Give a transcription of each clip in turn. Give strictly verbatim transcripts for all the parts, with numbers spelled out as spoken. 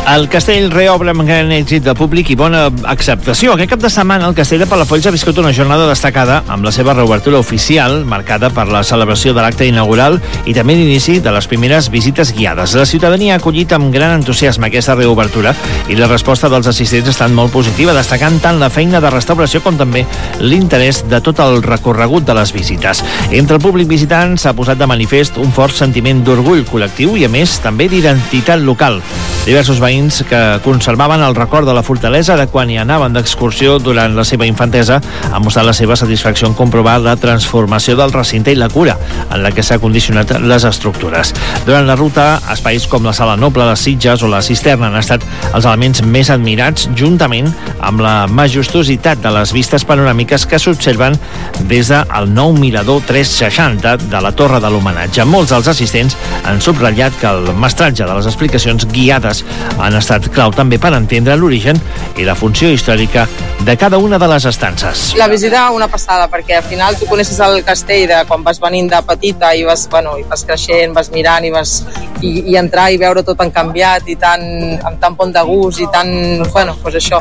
El castell reobre amb gran èxit de públic i bona acceptació. Aquest cap de setmana el castell de Palafolls ha viscut una jornada destacada amb la seva reobertura oficial, marcada per la celebració de l'acte inaugural i també l'inici de les primeres visites guiades. La ciutadania ha acollit amb gran entusiasme aquesta reobertura i la resposta dels assistents ha estat molt positiva, destacant tant la feina de restauració com també l'interès de tot el recorregut de les visites. Entre el públic visitant s'ha posat de manifest un fort sentiment d'orgull col·lectiu i, a més, també d'identitat local. Diversos veïns que conservaven el record de la fortalesa de quan hi anaven d'excursió durant la seva infantesa han mostrat la seva satisfacció en comprovar la transformació del recinte i la cura en la que s'ha condicionat les estructures. Durant la ruta, espais com la Sala Noble, les Sitges o la Cisterna han estat els elements més admirats, juntament amb la majestuositat de les vistes panoràmiques que s'observen des del nou mirador tres seixanta de la Torre de l'Homenatge. Molts dels assistents han subratllat que el mestratge de les explicacions guiades han estat clau també per entendre l'origen i la funció històrica de cada una de les estances. La visita una passada, perquè al final tu coneixes el castell de quan vas venint de petita i vas, bueno, i vas creixent, vas mirant i vas i, i entrar i veure tot han canviat i tan, amb tan bon de gust i tan, bueno, pues això,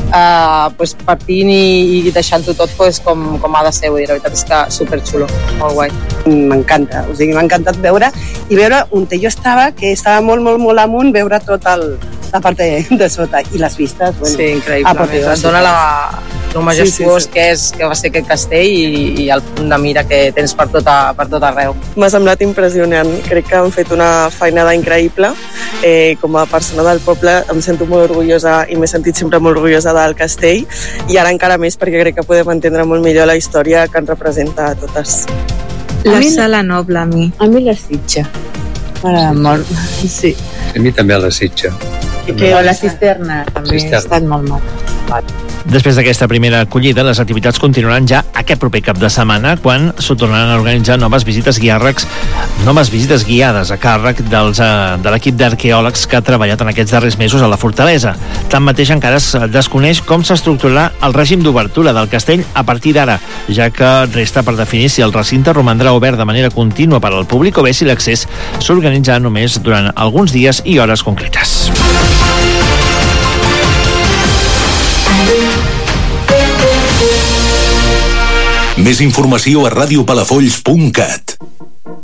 uh, pues partint i, i deixant-ho tot pues, com, com ha de ser, vull dir, la veritat és que superxulo, molt guai. M'encanta, o sigui, m'ha encantat veure i veure on jo estava, que estava molt, molt, molt amunt, veure tot el, la part de, de sota i les vistes, bueno, sí, increïble, et dona la, lo majestuós sí, sí, sí. que és, que va ser aquest castell i, i el punt de mira que tens per tot, a, per tot arreu. M'ha semblat impressionant, crec que han fet una feinada increïble, eh, com a persona del poble em sento molt orgullosa i m'he sentit sempre molt orgullosa del castell i ara encara més perquè crec que podem entendre molt millor la història que ens representa a totes. La Sala Noble, a mi. A mi la Sitja. M'agrada molt, sí. A mi també a la Sitja. O la Cisterna, també Cisterna. ha estat molt maco. Després d'aquesta primera acollida, les activitats continuaran ja aquest proper cap de setmana, quan s'ho tornaran a organitzar noves visites guiàrrecs, noves visites guiades a càrrec dels, uh, de l'equip d'arqueòlegs que ha treballat en aquests darrers mesos a la fortalesa. Tanmateix, encara es desconeix com s'estructurarà el règim d'obertura del castell a partir d'ara, ja que resta per definir si el recinte romandrà obert de manera contínua per al públic o bé si l'accés s'organitzarà només durant alguns dies i hores concretes. Més informació a radiopalafolls punt cat.